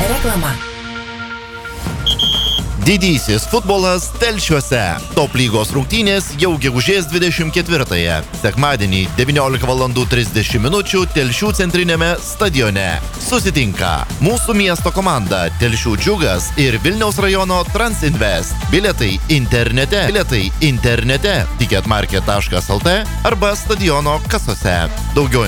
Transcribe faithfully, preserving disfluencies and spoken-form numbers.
Reklama. Didysis futbolas Telšiuose. Top lygos rungtynės jau gegužės dvidešimt ketvirtąją. Sekmadienį devyniolika valandų trisdešimt minučių Telšių centrinėme stadione. Susitinka mūsų miesto komanda Telšių Džiugas ir Vilniaus rajono Transinvest. Bilietai internete. Bilietai internete. ticketmarket taškas lt arba stadiono kasose. Daugiau